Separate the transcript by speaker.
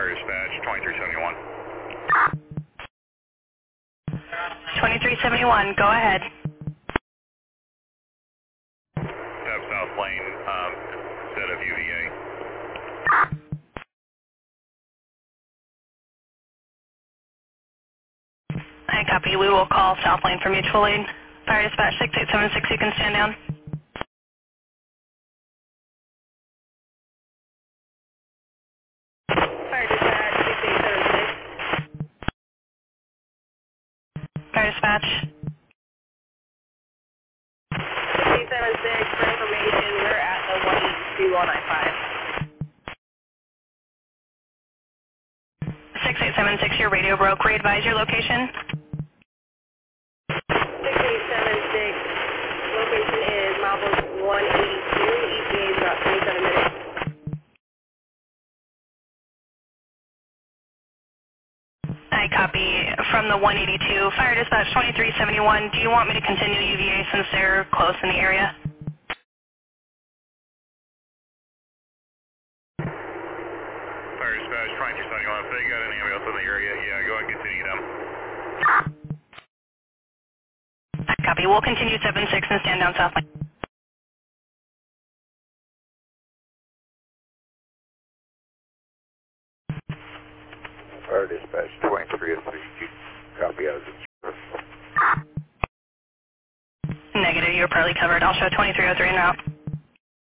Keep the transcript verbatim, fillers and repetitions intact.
Speaker 1: Fire dispatch, twenty-three seventy-one.
Speaker 2: twenty-three seventy-one, go ahead.
Speaker 1: Have South Lane, um, set of U V A.
Speaker 2: I copy. We will call South Lane for mutual aid. Fire dispatch six eight seven six, you can stand down.
Speaker 3: Fire dispatch six eight seven six.
Speaker 2: Fire dispatch.
Speaker 3: six eight seven six, for information, we're at the one eight two one nine five.
Speaker 2: six eight seven six, your radio broke. Re-advise your location.
Speaker 3: six eight seven six, location is Milepost one eighty-two, E T A is about twenty-seven minutes.
Speaker 2: I copy from the one eighty-two. Fire dispatch twenty-three seventy-one, do you want me to continue U V A since they're close in the area?
Speaker 1: Fire dispatch, twenty-three seventy-one. If they got an ambulance in the area, yeah, go ahead and continue them.
Speaker 2: I copy. We'll continue seven six and stand down South Lane.
Speaker 4: Fire dispatch twenty-three thirty-two. Copy out of the
Speaker 2: Negative, you're partly covered. I'll show twenty-three oh three now.